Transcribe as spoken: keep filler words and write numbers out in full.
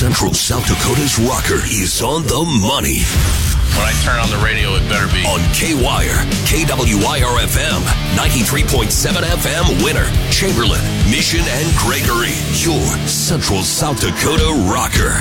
Central South Dakota's rocker is on the money. When I turn on the radio, it better be on K-Wire, K W I R F M, ninety-three point seven F M, Winter, Chamberlain, Mission, and Gregory. Your Central South Dakota rocker.